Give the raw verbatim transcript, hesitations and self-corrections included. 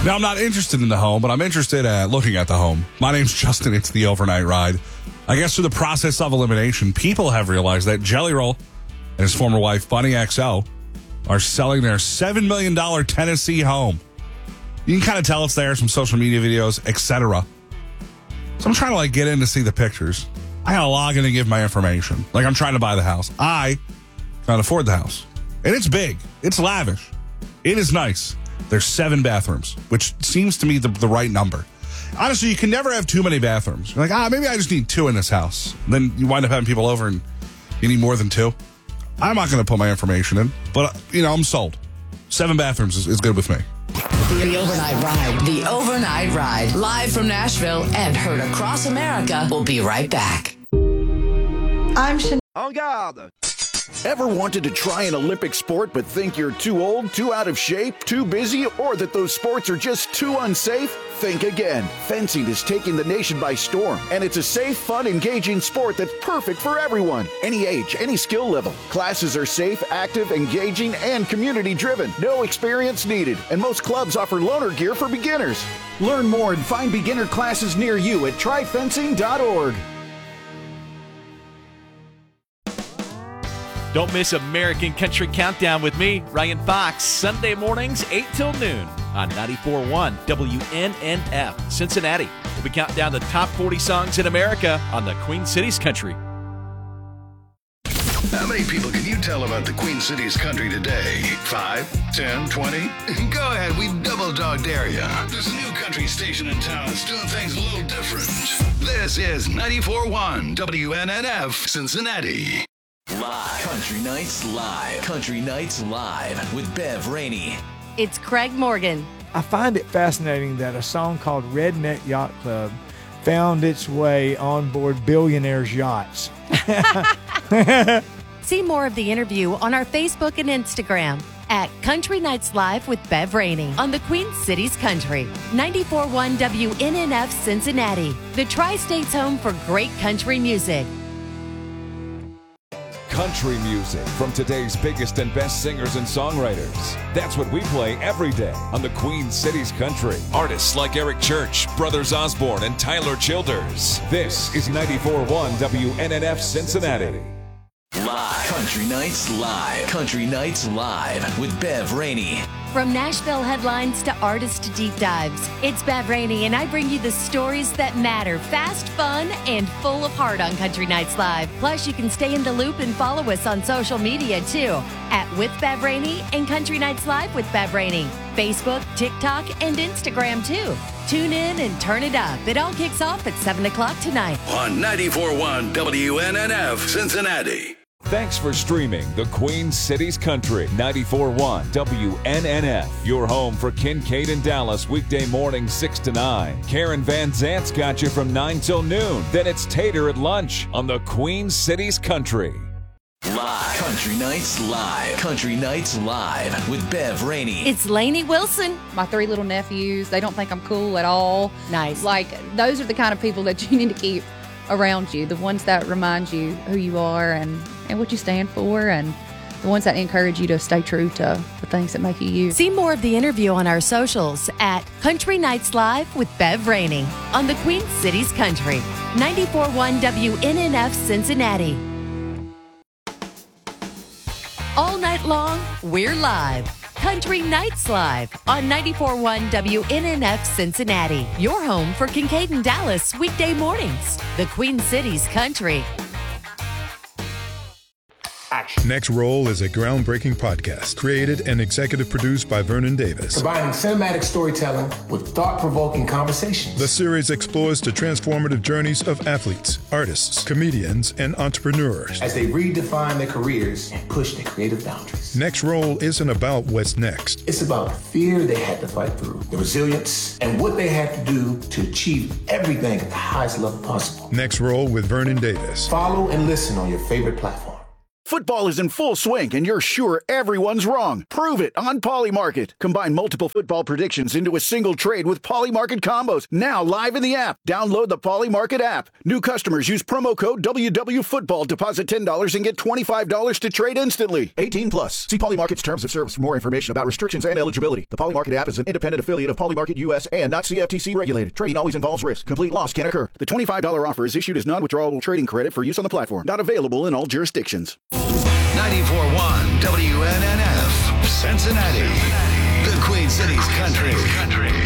Now, I'm not interested in the home, but I'm interested at looking at the home. My name's Justin. It's the Overnight Ride. I guess through the process of elimination, people have realized that Jelly Roll and his former wife, Bunny X O, are selling their seven million dollars Tennessee home. You can kind of tell it's there, some social media videos, et cetera. So I'm trying to like get in to see the pictures. I gotta log in and give my information. Like I'm trying to buy the house. I can't afford the house. And it's big. It's lavish. It is nice. There's seven bathrooms, which seems to me the, the right number. Honestly, you can never have too many bathrooms. You're like, ah, maybe I just need two in this house. And then you wind up having people over and you need more than two. I'm not going to put my information in, but, uh, you know, I'm sold. Seven bathrooms is, is good with me. The Overnight Ride. The Overnight Ride. Live from Nashville and heard across America. We'll be right back. I'm Shan- En garde! Ever wanted to try an Olympic sport but think you're too old, too out of shape, too busy, or that those sports are just too unsafe? Think again. Fencing is taking the nation by storm, and it's a safe, fun, engaging sport that's perfect for everyone. Any age, any skill level. Classes are safe, active, engaging, and community-driven. No experience needed, and most clubs offer loaner gear for beginners. Learn more and find beginner classes near you at try fencing dot org. Don't miss American Country Countdown with me, Ryan Fox, Sunday mornings, eight till noon on ninety-four point one W N N F, Cincinnati. We'll be counting down the top forty songs in America on the Queen Cities Country. How many people can you tell about the Queen Cities Country today? Five? Ten? Twenty? Go ahead, we double dog dare you. There's a new country station in town that's doing things a little different. This is ninety-four point one W N N F, Cincinnati. Live. Country Nights Live. Country Nights Live with Bev Rainey. It's Craig Morgan. I find it fascinating that a song called Redneck Yacht Club found its way on board billionaires' yachts. See more of the interview on our Facebook and Instagram at Country Nights Live with Bev Rainey on the Queen Cities Country. ninety-four point one W N N F Cincinnati, the Tri-State's home for great country music. Country music from today's biggest and best singers and songwriters. That's what we play every day on the Queen Cities Country. Artists like Eric Church, Brothers Osborne, and Tyler Childers. This is ninety-four point one W N N F Cincinnati. Live. Country Nights Live. Country Nights Live with Bev Rainey. From Nashville headlines to artist deep dives, it's Bev Rainey, and I bring you the stories that matter. Fast, fun, and full of heart on Country Nights Live. Plus, you can stay in the loop and follow us on social media, too, at With Bev Rainey and Country Nights Live with Bev Rainey. Facebook, TikTok, and Instagram, too. Tune in and turn it up. It all kicks off at seven o'clock tonight. On ninety-four point one W N N F, Cincinnati. Thanks for streaming the Queen Cities Country. ninety-four point one W N N F. Your home for Kincaid and Dallas weekday mornings six to nine. Karen Van Zant's got you from nine till noon. Then it's Tater at lunch on the Queen Cities Country. Live. Country Nights Live. Country Nights Live with Bev Rainey. It's Lainey Wilson. My three little nephews, they don't think I'm cool at all. Nice. Like, those are the kind of people that you need to keep around you, the ones that remind you who you are and, and what you stand for, and the ones that encourage you to stay true to the things that make you you. See more of the interview on our socials at Country Nights Live with Bev Rainey on the Queen Cities Country. ninety-four point one W N N F Cincinnati. All night long, we're live. Country Nights Live on ninety-four point one W N N F Cincinnati. Your home for Kincaid and Dallas weekday mornings. The Queen Cities Country. Action. Next Roll is a groundbreaking podcast created and executive produced by Vernon Davis. Combining cinematic storytelling with thought-provoking conversations. The series explores the transformative journeys of athletes, artists, comedians, and entrepreneurs as they redefine their careers and push their creative boundaries. Next Roll isn't about what's next. It's about the fear they had to fight through, the resilience, and what they had to do to achieve everything at the highest level possible. Next Roll with Vernon Davis. Follow and listen on your favorite platform. Football is in full swing, and you're sure everyone's wrong. Prove it on Polymarket. Combine multiple football predictions into a single trade with Polymarket combos. Now live in the app. Download the Polymarket app. New customers use promo code W W Football. Deposit ten dollars and get twenty-five dollars to trade instantly. eighteen plus. See Polymarket's terms of service for more information about restrictions and eligibility. The Polymarket app is an independent affiliate of Polymarket U S and not C F T C regulated. Trading always involves risk. Complete loss can occur. The twenty-five dollars offer is issued as non-withdrawable trading credit for use on the platform. Not available in all jurisdictions. ninety-four point one W N N F, Cincinnati, the Queen City's country.